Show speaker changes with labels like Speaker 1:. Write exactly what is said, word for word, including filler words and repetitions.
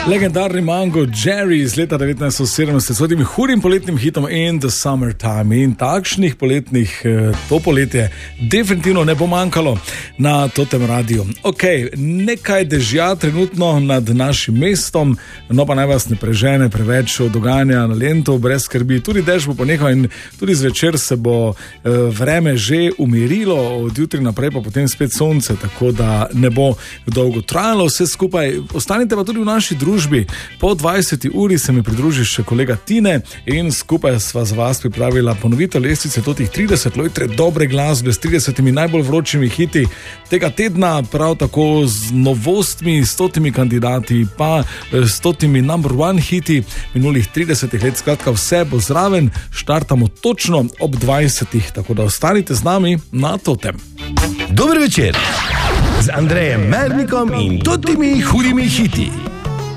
Speaker 1: Legendarni Mango Jerry iz leta devetnajststo sedemdeset s svojim hudim poletnim hitom In the Summertime. In takšnih poletnih, to poletje definitivno ne bo manjkalo na Totem radiju. Ok, nekaj dežja trenutno nad našim mestom, no pa naj vas ne prežene preveč dogajanja na Lentu, brez skrbi. Tudi dež bo ponehal in tudi zvečer se bo vreme že umirilo, od jutri naprej pa potem spet sonce, tako da ne bo dolgo trajalo vse skupaj. Ostanite pa tudi v naši družbi. Po dvajseti uri se mi pridruži še kolega Tine in skupaj sva z vas pripravila ponovitev lestvice totih trideset lojtre dobre glasbe s tridesetimi najbolj vročimi hiti tega tedna, prav tako z novostmi, stotimi kandidati, pa stotimi number one hiti minulih tridesetih let. Skratka, vse bo zraven, štartamo točno ob dvajsetih, tako da ostanite z nami na Totem.
Speaker 2: Dober večer z Andrejem Mernikom in totimi hudimi hiti.